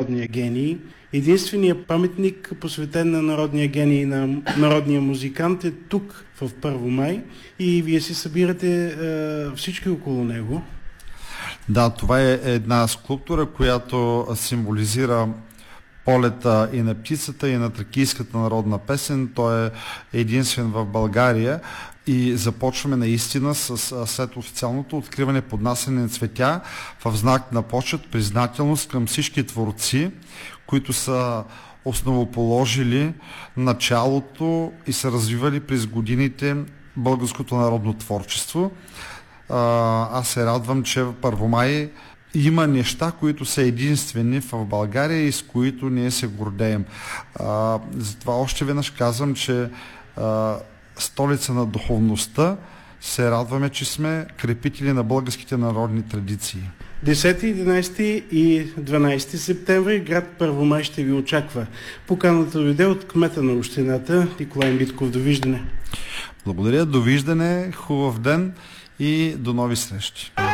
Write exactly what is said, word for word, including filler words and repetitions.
народния гений. Единственият паметник, посветен на народния гений, на народния музикант, е тук в Първомай и вие си събирате е, всички около него. Да, това е една скулптура, която символизира полета и на птицата, и на тракийската народна песен. Той е единствен в България и започваме наистина с, след официалното откриване, поднасяне на цветя в знак на почет, признателност към всички творци, които са основоположили началото и са развивали през годините българското народно творчество. Аз се радвам, че в Първомай има неща, които са единствени в България и с които ние се гордеем. А, затова още веднъж казвам, че а, столица на духовността, се радваме, че сме крепители на българските народни традиции. десети, единадесети и дванадесети септември град Първомай ще ви очаква. Поканата дойде от кмета на общината Николай Митков. Довиждане. Благодаря, довиждане, хубав ден и до нови срещи.